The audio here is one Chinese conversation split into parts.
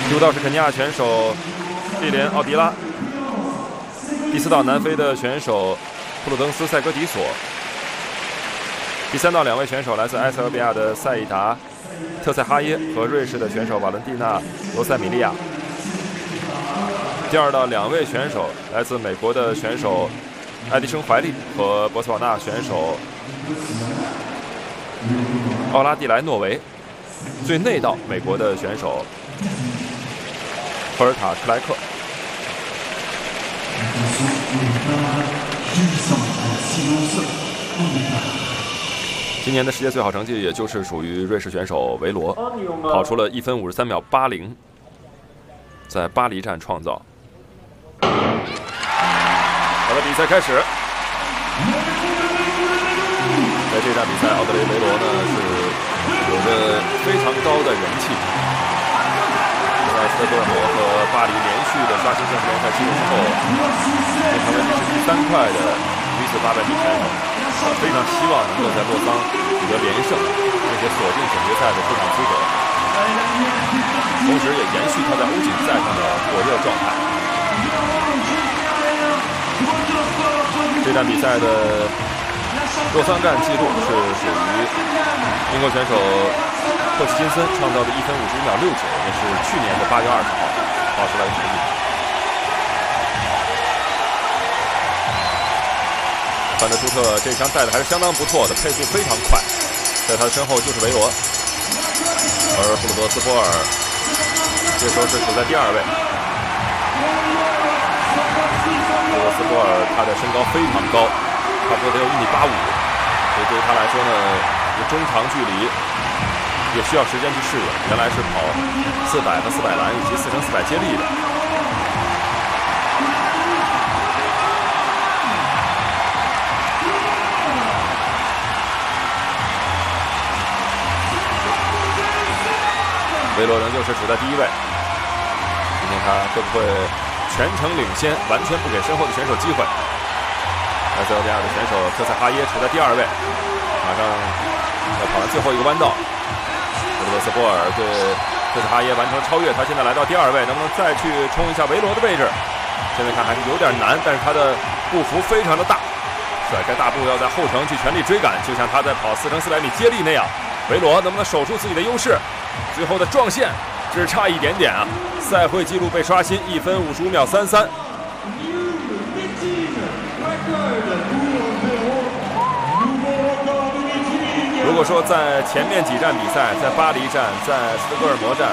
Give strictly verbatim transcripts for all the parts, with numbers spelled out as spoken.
第五道是肯尼亚选手利莲奥迪拉，第四道南非的选手普鲁登斯塞格迪索，第三道两位选手来自埃塞俄比亚的塞伊达特塞哈耶和瑞士的选手瓦伦蒂娜罗塞米利亚。第二道两位选手来自美国的选手爱迪生怀利和博茨瓦纳选手奥拉蒂莱诺维。最内道美国的选手赫尔塔克莱克。今年的世界最好成绩也就是属于瑞士选手维罗，跑出了一分五十三秒八零，在巴黎站创造。好的，比赛开始。在这站比赛，奥德雷维罗呢是有着非常高的人气。在斯德哥尔摩和巴黎连续的刷新正式联赛纪录之后，也成为历史第三快的女子八百米选手。他非常希望能够在洛桑取得连胜，并且锁定总决赛的出场资格，同时也延续他在欧锦赛上的火热状态。这站比赛的洛桑站纪录是属于英国选手霍奇金森创造的一分五十五秒六九，也是去年的八月二十号跑出来的成绩。范德舒特这枪带的还是相当不错的，配速非常快，在他的身后就是维罗，而布鲁德斯波尔这时候是处在第二位。布鲁德斯波尔他的身高非常高，差不多得有一米八五，所以对于他来说呢，中长距离也需要时间去适应。原来是跑四百和四百栏以及四乘四百接力的。维罗仍旧是处在第一位，今天他会不会全程领先，完全不给身后的选手机会？埃塞俄比亚的选手特塞哈耶处在第二位，马上要跑完最后一个弯道。布鲁德斯波尔对特塞哈耶完成超越，他现在来到第二位，能不能再去冲一下维罗的位置？现在看还是有点难，但是他的步幅非常的大，甩开大步要在后程去全力追赶，就像他在跑四乘四百米接力那样。维罗能不能守住自己的优势？最后的撞线只差一点点啊！赛会纪录被刷新，一分五十五秒三三。如果说在前面几站比赛，在巴黎站，在斯德哥尔摩站，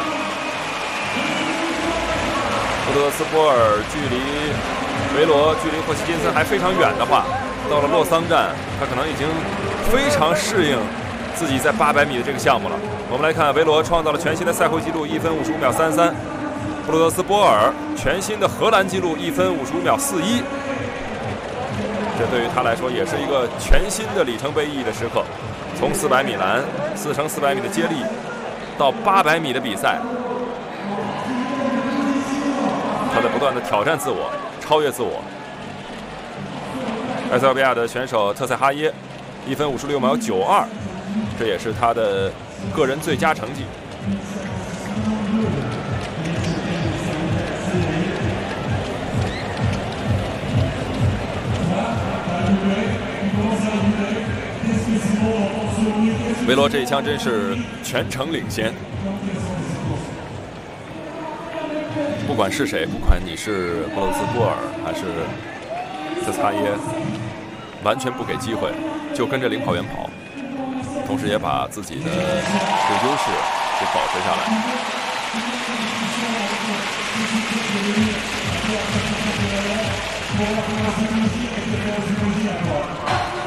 布鲁德斯波尔距离维罗、距离霍奇金森还非常远的话，到了洛桑站，他可能已经非常适应自己在八百米的这个项目了。我们来看，维罗创造了全新的赛会纪录一分五十五秒三三，布鲁德斯波尔全新的荷兰纪录一分五十五秒四一。这对于他来说也是一个全新的里程碑意义的时刻。从四百米栏、四乘四百米的接力，到八百米的比赛，他在不断的挑战自我，超越自我。埃塞俄比亚的选手特塞哈耶一分五十六秒九二，这也是他的个人最佳成绩。维罗这一枪真是全程领先，不管是谁，不管你是布鲁斯波尔还是特塞哈耶，完全不给机会，就跟着领跑员跑，同时也把自己的这个优势给保持下来。